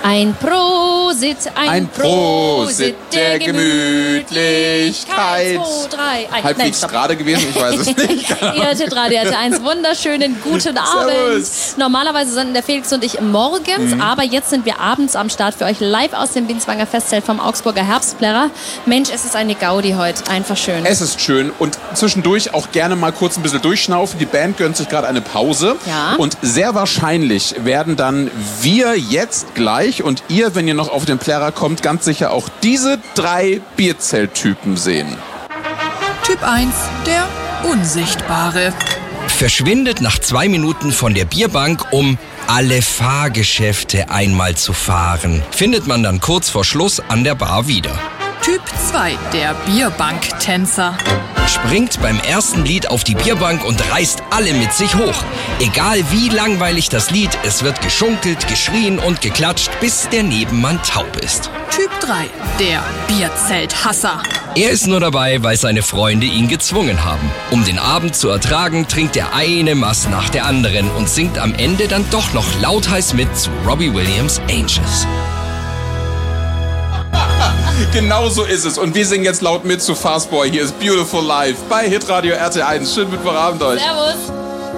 Ein Prosit, ein Prosit der Gemütlichkeit. 1, 2, 3. Halbwegs gerade gewesen, ich weiß es nicht. Ihr hörtet Radio RT1, wunderschönen guten Abend. Servus. Normalerweise senden der Felix und ich morgens, aber jetzt sind wir abends am Start für euch live aus dem Binswanger Festzelt vom Augsburger Herbstplärrer. Mensch, es ist eine Gaudi heute, einfach schön. Es ist schön und zwischendurch auch gerne mal kurz ein bisschen durchschnaufen. Die Band gönnt sich gerade eine Pause. Ja. Und sehr wahrscheinlich werden dann wir jetzt gleich und ihr, wenn ihr noch auf den Plärrer kommt, ganz sicher auch diese 3 Bierzelttypen sehen. Typ 1, der Unsichtbare. Verschwindet nach 2 Minuten von der Bierbank, um alle Fahrgeschäfte einmal zu fahren. Findet man dann kurz vor Schluss an der Bar wieder. Typ 2, der Bierbanktänzer. Springt beim ersten Lied auf die Bierbank und reißt alle mit sich hoch. Egal wie langweilig das Lied, es wird geschunkelt, geschrien und geklatscht, bis der Nebenmann taub ist. Typ 3, der Bierzelthasser. Er ist nur dabei, weil seine Freunde ihn gezwungen haben. Um den Abend zu ertragen, trinkt er eine Maß nach der anderen und singt am Ende dann doch noch lautheiß mit zu Robbie Williams' Angels. Genau so ist es. Und wir singen jetzt laut mit zu Fastboy. Hier ist Beautiful Life bei Hitradio RT1. Schönen Mittwochabend euch. Servus.